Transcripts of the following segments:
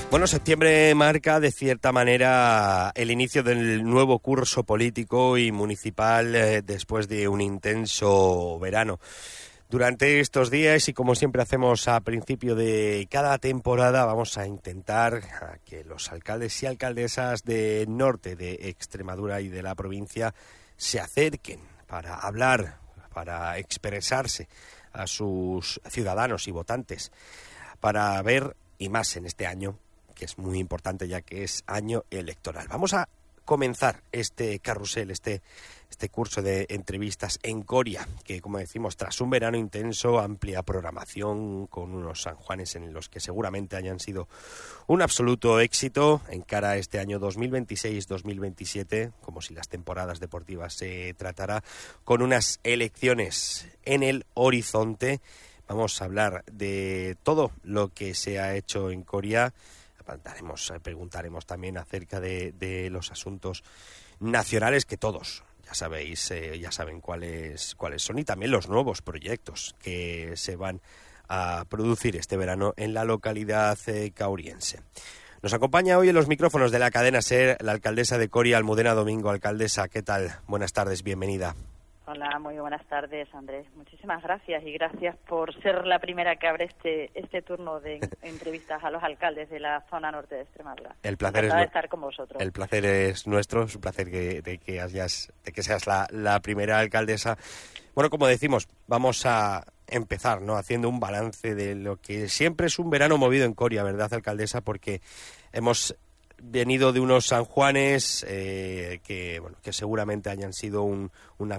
Bueno, septiembre marca de cierta manera el inicio del nuevo curso político y municipal después de un intenso verano. Durante estos días, y como siempre hacemos a principio de cada temporada, vamos a intentar que los alcaldes y alcaldesas del norte de Extremadura y de la provincia se acerquen para hablar, para expresarse a sus ciudadanos y votantes, para ver, y más en este año, que es muy importante ya que es año electoral. Vamos a comenzar este carrusel, este curso de entrevistas en Coria, que como decimos, tras un verano intenso, amplia programación, con unos Sanjuanes en los que seguramente hayan sido un absoluto éxito, encara este año 2026-2027, como si las temporadas deportivas se tratara, con unas elecciones en el horizonte. Vamos a hablar de todo lo que se ha hecho en Coria. Preguntaremos también acerca de los asuntos nacionales que todos, ya sabéis, ya saben cuáles son, y también los nuevos proyectos que se van a producir este verano en la localidad cauriense. Nos acompaña hoy en los micrófonos de la cadena SER la alcaldesa de Coria, Almudena Domingo. Alcaldesa, ¿qué tal? Buenas tardes, bienvenida. Hola, muy buenas tardes, Andrés. Muchísimas gracias y gracias por ser la primera que abre este turno de entrevistas a los alcaldes de la zona norte de Extremadura. El placer es estar con vosotros. El placer es nuestro, es un placer de que seas la primera alcaldesa. Bueno, como decimos, vamos a empezar, ¿no?, haciendo un balance de lo que siempre es un verano movido en Coria, ¿verdad, alcaldesa? Porque hemos venido de unos Sanjuanes que seguramente hayan sido un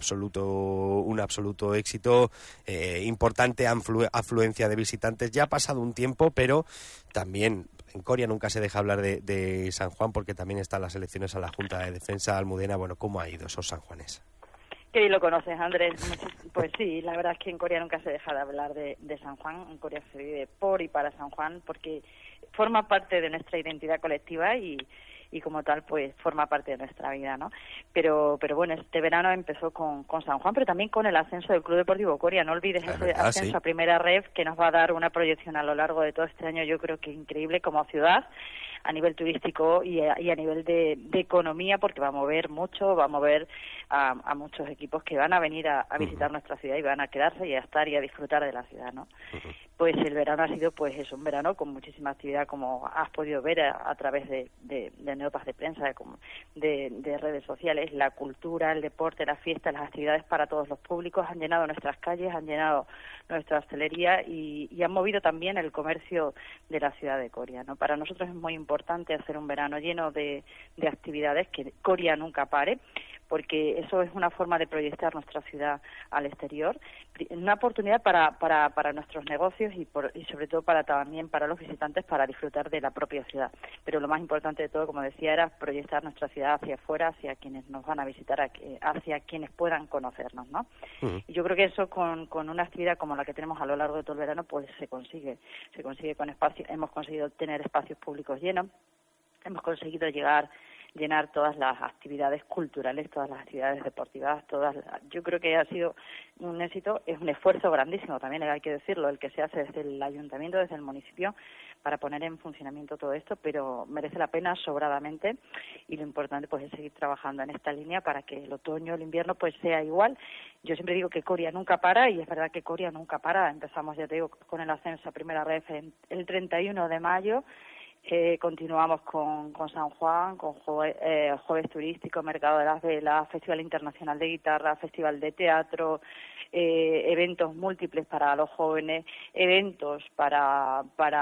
absoluto éxito, importante afluencia de visitantes. Ya ha pasado un tiempo, pero también en Coria nunca se deja hablar de San Juan, porque también están las elecciones a la Junta de Defensa. Almudena, bueno, ¿cómo ha ido esos Sanjuanes? Que bien lo conoces, Andrés. Pues sí, la verdad es que en Coria nunca se deja de hablar de San Juan. En Coria se vive por y para San Juan, porque forma parte de nuestra identidad colectiva y como tal, pues forma parte de nuestra vida, ¿no? Pero bueno, este verano empezó con San Juan, pero también con el ascenso del Club Deportivo Coria. No olvides ese ascenso a Primera Ref, que nos va a dar una proyección a lo largo de todo este año, yo creo que increíble como ciudad, a nivel turístico y a nivel de economía, porque va a mover mucho, va a mover a muchos equipos que van a venir a visitar nuestra ciudad y van a quedarse y a estar y a disfrutar de la ciudad, ¿no? Pues el verano ha sido, pues es un verano con muchísima actividad, como has podido ver a través de notas de prensa, de redes sociales. La cultura, el deporte, las fiestas, las actividades para todos los públicos han llenado nuestras calles, han llenado nuestra hostelería y han movido también el comercio de la ciudad de Coria, ¿no? Para nosotros es muy importante hacer un verano lleno de actividades, que Coria nunca pare, porque eso es una forma de proyectar nuestra ciudad al exterior, una oportunidad para nuestros negocios y sobre todo también para los visitantes, para disfrutar de la propia ciudad. Pero lo más importante de todo, como decía, era proyectar nuestra ciudad hacia afuera, hacia quienes nos van a visitar, hacia quienes puedan conocernos, ¿no? Y yo creo que eso con una actividad como la que tenemos a lo largo de todo el verano, pues se consigue con espacios. Hemos conseguido tener espacios públicos llenos, hemos conseguido llenar todas las actividades culturales, todas las actividades deportivas, yo creo que ha sido un éxito, es un esfuerzo grandísimo también, hay que decirlo, el que se hace desde el ayuntamiento, desde el municipio, para poner en funcionamiento todo esto, pero merece la pena sobradamente, y lo importante pues es seguir trabajando en esta línea para que el otoño, el invierno pues sea igual. Yo siempre digo que Coria nunca para, y es verdad que Coria nunca para. Empezamos, ya te digo, con el ascenso a Primera Ref el 31 de mayo, continuamos con San Juan, con jueves turístico, Mercado de las Velas, Festival Internacional de Guitarra, Festival de Teatro, eventos múltiples para los jóvenes, eventos para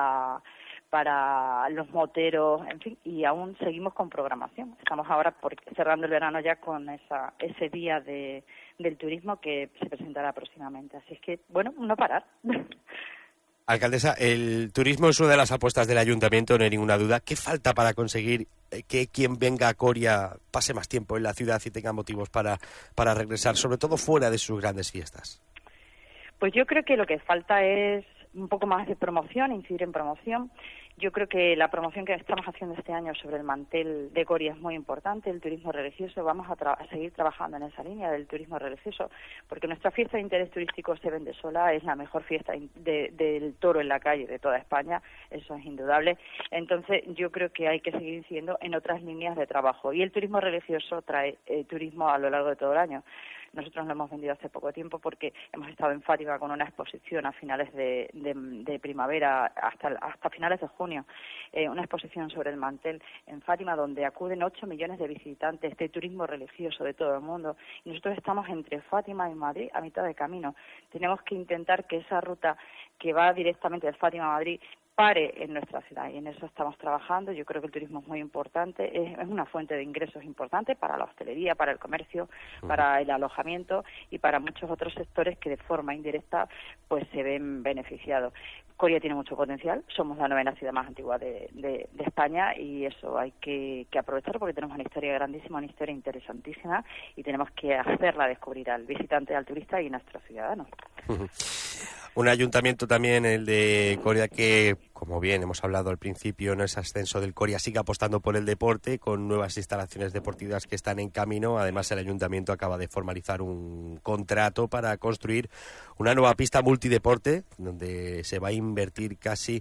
los moteros, en fin, y aún seguimos con programación. Estamos ahora cerrando el verano ya con ese día del turismo que se presentará próximamente. Así es que, bueno, no parar. Alcaldesa, el turismo es una de las apuestas del ayuntamiento, no hay ninguna duda. ¿Qué falta para conseguir que quien venga a Coria pase más tiempo en la ciudad y tenga motivos para regresar, sobre todo fuera de sus grandes fiestas? Pues yo creo que lo que falta es un poco más de promoción, incidir en promoción. Yo creo que la promoción que estamos haciendo este año sobre el mantel de Coria es muy importante, el turismo religioso. Vamos a seguir trabajando en esa línea del turismo religioso, porque nuestra fiesta de interés turístico se vende sola, es la mejor fiesta del toro en la calle de toda España, eso es indudable. Entonces, yo creo que hay que seguir incidiendo en otras líneas de trabajo. Y el turismo religioso trae turismo a lo largo de todo el año. Nosotros lo hemos vendido hace poco tiempo porque hemos estado en Fátima con una exposición a finales de primavera hasta finales de junio, una exposición sobre el mantel en Fátima donde acuden 8 millones de visitantes de turismo religioso de todo el mundo. Y nosotros estamos entre Fátima y Madrid a mitad de camino. Tenemos que intentar que esa ruta que va directamente de Fátima a Madrid pare en nuestra ciudad y en eso estamos trabajando. Yo creo que el turismo es muy importante, es una fuente de ingresos importante para la hostelería, para el comercio, para el alojamiento y para muchos otros sectores que de forma indirecta pues se ven beneficiados. Coria tiene mucho potencial, somos la 9ª ciudad más antigua de España y eso hay que aprovechar porque tenemos una historia grandísima, una historia interesantísima y tenemos que hacerla descubrir al visitante, al turista y a nuestros ciudadanos. Un ayuntamiento también, el de Coria, que, como bien hemos hablado al principio, no es ascenso del Coria, sigue apostando por el deporte con nuevas instalaciones deportivas que están en camino. Además, el ayuntamiento acaba de formalizar un contrato para construir una nueva pista multideporte, donde se va a invertir casi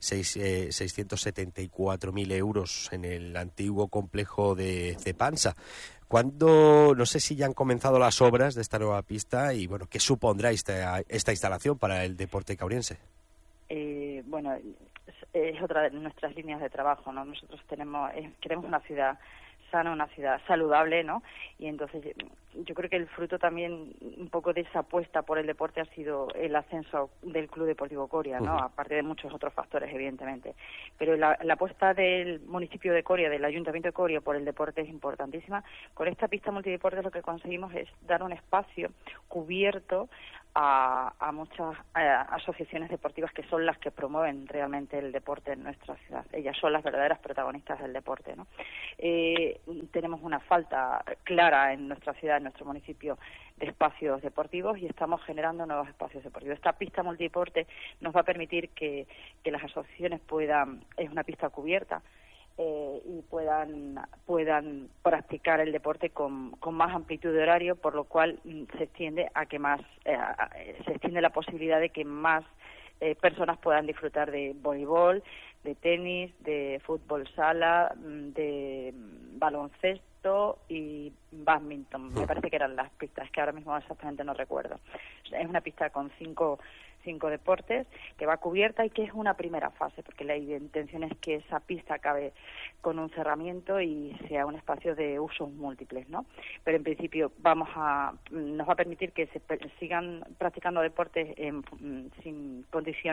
674.000 euros en el antiguo complejo de Cepamsa. ¿Cuándo, no sé si ya han comenzado las obras de esta nueva pista y, bueno, qué supondrá esta instalación para el deporte cauriense? Bueno, es otra de nuestras líneas de trabajo, ¿no? Nosotros queremos una ciudad sana, una ciudad saludable, ¿no? Y entonces yo creo que el fruto también un poco de esa apuesta por el deporte ha sido el ascenso del Club Deportivo Coria, ¿no? Aparte de muchos otros factores, evidentemente. Pero la apuesta del municipio de Coria, del Ayuntamiento de Coria por el deporte es importantísima. Con esta pista multideporte lo que conseguimos es dar un espacio cubierto a muchas asociaciones deportivas que son las que promueven realmente el deporte en nuestra ciudad. Ellas son las verdaderas protagonistas del deporte, ¿no? Tenemos una falta clara en nuestra ciudad, en nuestro municipio, de espacios deportivos y estamos generando nuevos espacios deportivos. Esta pista multideporte nos va a permitir que las asociaciones es una pista cubierta, y puedan practicar el deporte con más amplitud de horario, por lo cual se extiende se extiende la posibilidad de que más personas puedan disfrutar de voleibol, de tenis, de fútbol sala, de baloncesto y bádminton. Me parece que eran las pistas, que ahora mismo exactamente no recuerdo. Es una pista con cinco deportes que va cubierta y que es una primera fase, porque la intención es que esa pista acabe con un cerramiento y sea un espacio de usos múltiples, ¿no? Pero en principio nos va a permitir que se sigan practicando deportes sin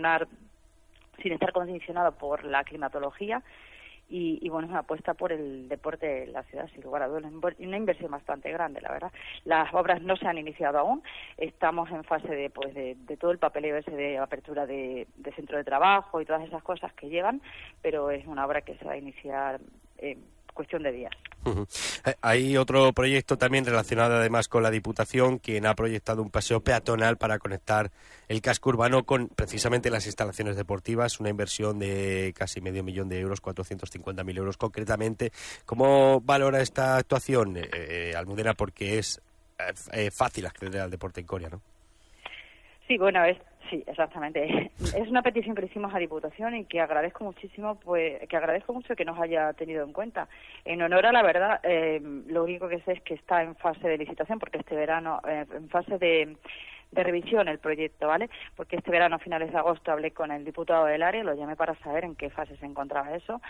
estar condicionado por la climatología. Y bueno, es una apuesta por el deporte de la ciudad, sin lugar a dudas, una inversión bastante grande, la verdad. Las obras no se han iniciado aún, estamos en fase de todo el papeleo ese de apertura de centro de trabajo y todas esas cosas que llevan, pero es una obra que se va a iniciar en cuestión de días. Hay otro proyecto también relacionado además con la Diputación, quien ha proyectado un paseo peatonal para conectar el casco urbano con precisamente las instalaciones deportivas, una inversión de casi 500.000 euros, 450.000 euros concretamente. ¿Cómo valora esta actuación, Almudena? Porque es fácil acceder al deporte en Coria, ¿no? Sí, bueno, sí, exactamente. Es una petición que le hicimos a Diputación y que agradezco muchísimo, que agradezco mucho que nos haya tenido en cuenta. En honor a la verdad, lo único que sé es que está en fase de licitación, porque este verano, en fase de revisión el proyecto, ¿vale? Porque este verano, a finales de agosto, hablé con el diputado del área, lo llamé para saber en qué fase se encontraba eso.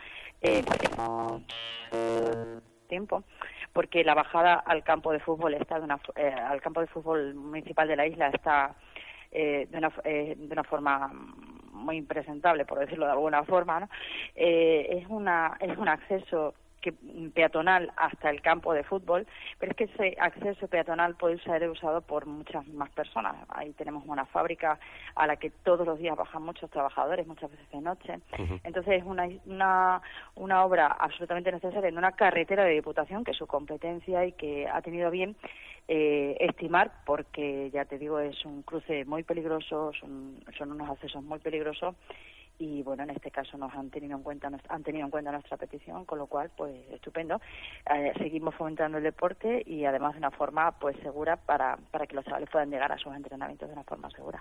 Porque la bajada al campo de fútbol al campo de fútbol municipal de la isla está de una forma muy impresentable, por decirlo de alguna forma, ¿no? Es un acceso peatonal hasta el campo de fútbol, pero es que ese acceso peatonal puede ser usado por muchas más personas. Ahí tenemos una fábrica a la que todos los días bajan muchos trabajadores, muchas veces de noche. Entonces es una obra absolutamente necesaria en una carretera de Diputación, que es su competencia y que ha tenido bien estimar, porque ya te digo, es un cruce muy peligroso, son unos accesos muy peligrosos, y bueno, en este caso nos han tenido en cuenta nuestra petición, con lo cual pues estupendo. Seguimos fomentando el deporte y además de una forma pues segura para que los chavales puedan llegar a sus entrenamientos de una forma segura.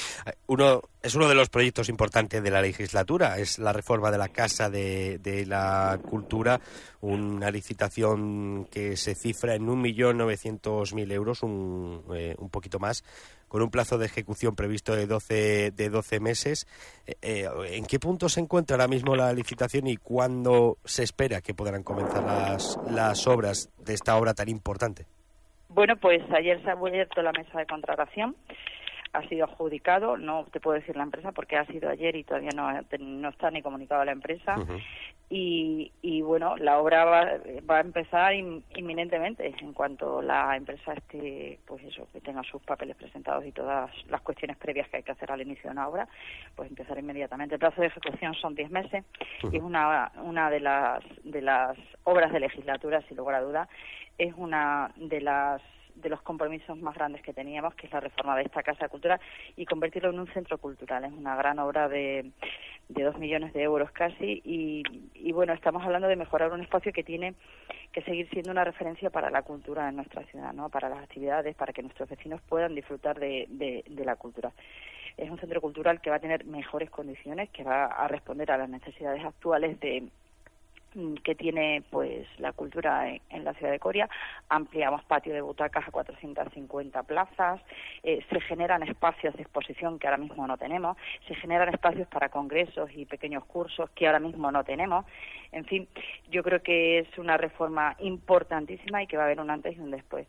Es uno de los proyectos importantes de la legislatura, es la reforma de la Casa de la Cultura, una licitación que se cifra en 1.900.000 euros, un poquito más, con un plazo de ejecución previsto de 12 meses. ¿En qué punto se encuentra ahora mismo la licitación y cuándo se espera que podrán comenzar las obras de esta obra tan importante? Bueno, pues ayer se ha abierto la mesa de contratación. Ha sido adjudicado, no te puedo decir la empresa porque ha sido ayer y todavía no está ni comunicado a la empresa. Uh-huh. Y bueno, la obra va a empezar inminentemente en cuanto la empresa esté, pues eso, que tenga sus papeles presentados y todas las cuestiones previas que hay que hacer al inicio de una obra, pues empezar inmediatamente. El plazo de ejecución son 10 meses y es una de las obras de legislatura, sin lugar a duda, es una de los compromisos más grandes que teníamos, que es la reforma de esta Casa de Cultura y convertirlo en un centro cultural. Es una gran obra de 2 millones de euros casi y bueno, estamos hablando de mejorar un espacio que tiene que seguir siendo una referencia para la cultura en nuestra ciudad, ¿no? Para las actividades, para que nuestros vecinos puedan disfrutar de la cultura. Es un centro cultural que va a tener mejores condiciones, que va a responder a las necesidades actuales que tiene pues la cultura en la ciudad de Coria. Ampliamos patio de butacas a 450 plazas, se generan espacios de exposición que ahora mismo no tenemos, se generan espacios para congresos y pequeños cursos que ahora mismo no tenemos. En fin, yo creo que es una reforma importantísima y que va a haber un antes y un después.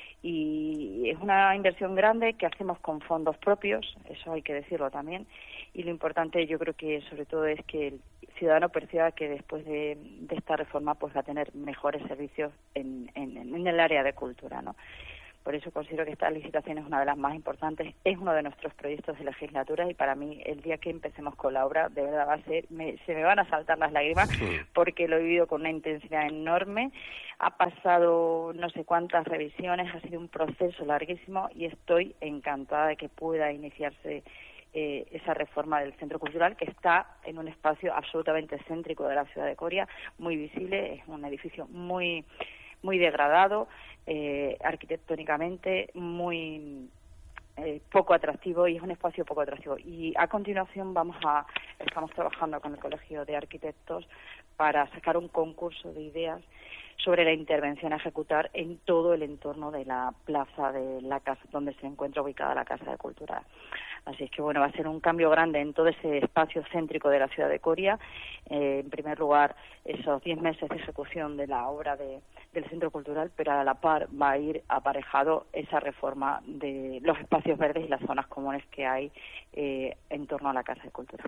Y es una inversión grande que hacemos con fondos propios, eso hay que decirlo también, y lo importante yo creo que sobre todo es que el ciudadano perciba que después de esta reforma pues va a tener mejores servicios en el área de cultura, ¿no? Por eso considero que esta licitación es una de las más importantes, es uno de nuestros proyectos de legislatura y para mí el día que empecemos con la obra de verdad va a ser, se me van a saltar las lágrimas porque lo he vivido con una intensidad enorme, ha pasado no sé cuántas revisiones, ha sido un proceso larguísimo y estoy encantada de que pueda iniciarse esa reforma del Centro Cultural que está en un espacio absolutamente céntrico de la ciudad de Coria, muy visible, es un edificio muy degradado, arquitectónicamente muy poco atractivo y es un espacio poco atractivo. Y a continuación estamos trabajando con el Colegio de Arquitectos para sacar un concurso de ideas sobre la intervención a ejecutar en todo el entorno de la plaza de la casa donde se encuentra ubicada la Casa de Cultura. Así es que bueno, va a ser un cambio grande en todo ese espacio céntrico de la ciudad de Coria. En primer lugar, esos 10 meses de ejecución de la obra del Centro Cultural, pero a la par va a ir aparejado esa reforma de los espacios verdes y las zonas comunes que hay en torno a la Casa de Cultura.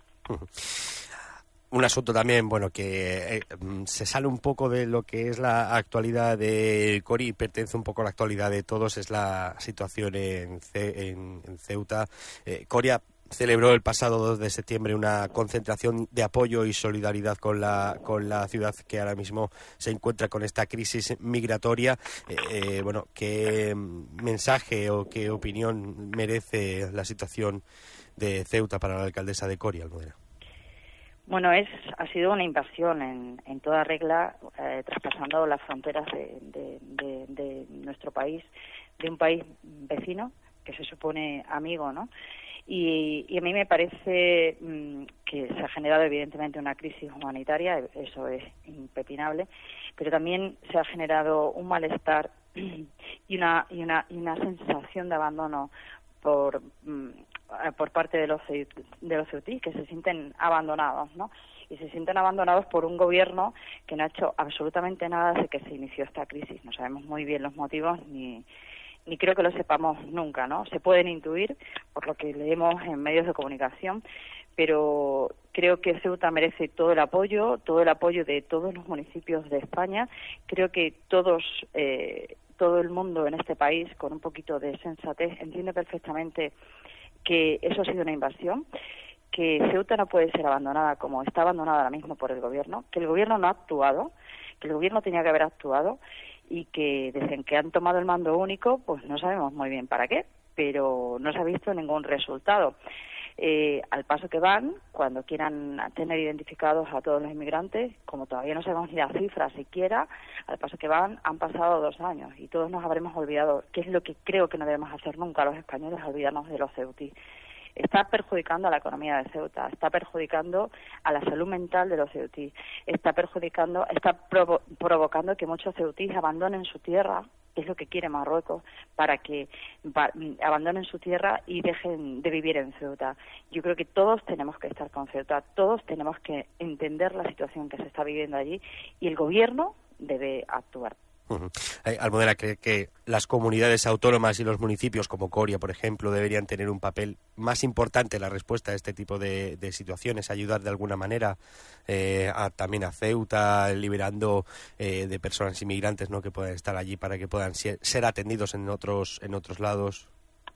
Un asunto también, bueno, que se sale un poco de lo que es la actualidad de Coria y pertenece un poco a la actualidad de todos, es la situación en Ceuta. Coria celebró el pasado 2 de septiembre una concentración de apoyo y solidaridad con la ciudad que ahora mismo se encuentra con esta crisis migratoria. Bueno, ¿qué mensaje o qué opinión merece la situación de Ceuta para la alcaldesa de Coria, Almudena? Bueno, ha sido una invasión en toda regla, traspasando las fronteras de nuestro país, de un país vecino, que se supone amigo, ¿no? Y a mí me parece que se ha generado evidentemente una crisis humanitaria, eso es impepinable, pero también se ha generado un malestar y una sensación de abandono por parte de los ceutíes, que se sienten abandonados, ¿no? Y se sienten abandonados por un gobierno que no ha hecho absolutamente nada desde que se inició esta crisis. No sabemos muy bien los motivos ni creo que lo sepamos nunca, ¿no? Se pueden intuir por lo que leemos en medios de comunicación, pero creo que Ceuta merece todo el apoyo de todos los municipios de España. Creo que todo el mundo en este país, con un poquito de sensatez, entiende perfectamente que eso ha sido una invasión, que Ceuta no puede ser abandonada como está abandonada ahora mismo por el gobierno, que el gobierno no ha actuado, que el gobierno tenía que haber actuado y que desde que han tomado el mando único, pues no sabemos muy bien para qué, pero no se ha visto ningún resultado. Al paso que van, cuando quieran tener identificados a todos los inmigrantes, como todavía no sabemos ni la cifra siquiera, al paso que van, han pasado 2 años y todos nos habremos olvidado, que es lo que creo que no debemos hacer nunca los españoles, olvidarnos de los ceutíes. Está perjudicando a la economía de Ceuta, está perjudicando a la salud mental de los ceutíes, está provocando que muchos ceutíes abandonen su tierra, que es lo que quiere Marruecos, para que abandonen su tierra y dejen de vivir en Ceuta. Yo creo que todos tenemos que estar con Ceuta, todos tenemos que entender la situación que se está viviendo allí y el gobierno debe actuar. Almudena, ¿cree que las comunidades autónomas y los municipios como Coria, por ejemplo, deberían tener un papel más importante en la respuesta a este tipo de situaciones, ayudar de alguna manera también a Ceuta, liberando de personas inmigrantes, ¿no?, que puedan estar allí para que puedan ser atendidos en otros lados?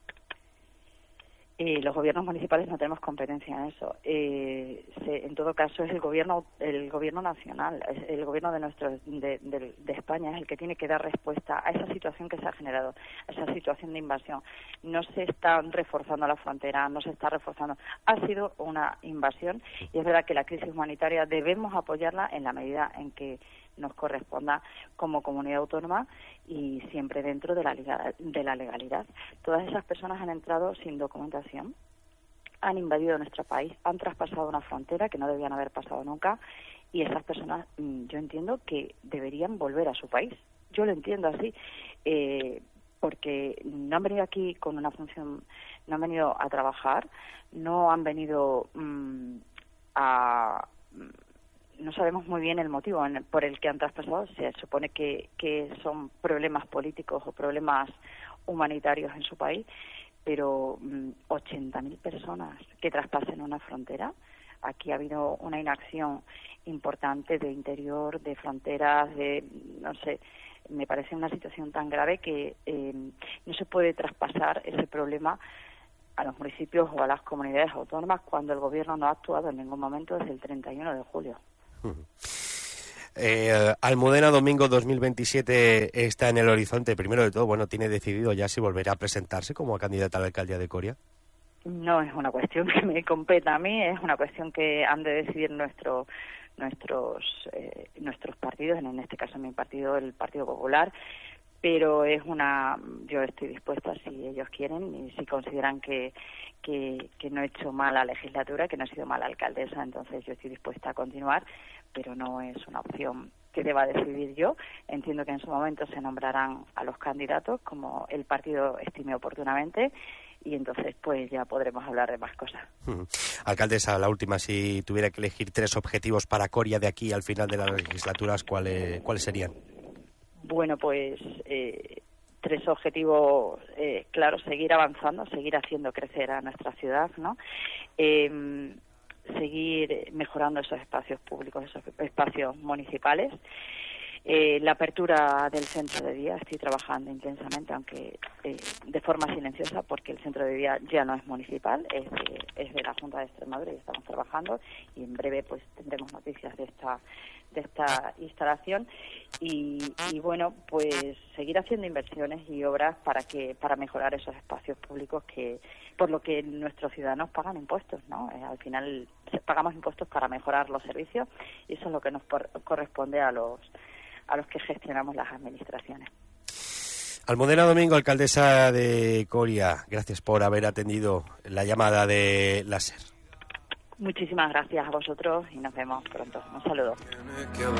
Los gobiernos municipales no tenemos competencia en eso. En todo caso, es el gobierno nacional, es el gobierno de España es el que tiene que dar respuesta a esa situación que se ha generado, a esa situación de invasión. No se está reforzando la frontera, no se está reforzando. Ha sido una invasión y es verdad que la crisis humanitaria debemos apoyarla en la medida en que nos corresponda como comunidad autónoma y siempre dentro de la legalidad. Todas esas personas han entrado sin documentación, han invadido nuestro país, han traspasado una frontera que no debían haber pasado nunca y esas personas yo entiendo que deberían volver a su país. Yo lo entiendo así, porque no han venido aquí con una función, no han venido a trabajar, no han venido no sabemos muy bien el motivo por el que han traspasado. Se supone que son problemas políticos o problemas humanitarios en su país, pero 80.000 personas que traspasen una frontera. Aquí ha habido una inacción importante de interior, de fronteras, no sé, me parece una situación tan grave que no se puede traspasar ese problema a los municipios o a las comunidades autónomas cuando el gobierno no ha actuado en ningún momento desde el 31 de julio. Almudena, domingo 2027 está en el horizonte. Primero de todo, bueno, ¿tiene decidido ya si volverá a presentarse como candidata a la alcaldía de Coria? No es una cuestión que me competa a mí, es una cuestión que han de decidir nuestros partidos, en este caso mi partido, el Partido Popular, pero yo estoy dispuesta, si ellos quieren y si consideran que no he hecho mala legislatura, que no he sido mala alcaldesa, entonces yo estoy dispuesta a continuar, pero no es una opción que deba decidir yo. Entiendo que en su momento se nombrarán a los candidatos como el partido estime oportunamente y entonces pues ya podremos hablar de más cosas. Alcaldesa, la última, si tuviera que elegir 3 objetivos para Coria de aquí al final de las legislaturas, ¿cuáles serían? Bueno, pues 3 objetivos claros: seguir avanzando, seguir haciendo crecer a nuestra ciudad, ¿no? Seguir mejorando esos espacios públicos, esos espacios municipales. La apertura del centro de día, estoy trabajando intensamente, aunque de forma silenciosa, porque el centro de día ya no es municipal, es de la Junta de Extremadura y estamos trabajando y en breve pues tendremos noticias de esta instalación y bueno, pues seguir haciendo inversiones y obras para mejorar esos espacios públicos que por lo que nuestros ciudadanos pagan impuestos, ¿no? Al final pagamos impuestos para mejorar los servicios y eso es lo que nos corresponde a los que gestionamos las administraciones. Almudena Domingo, alcaldesa de Coria, gracias por haber atendido la llamada de la SER. Muchísimas gracias a vosotros y nos vemos pronto. Un saludo.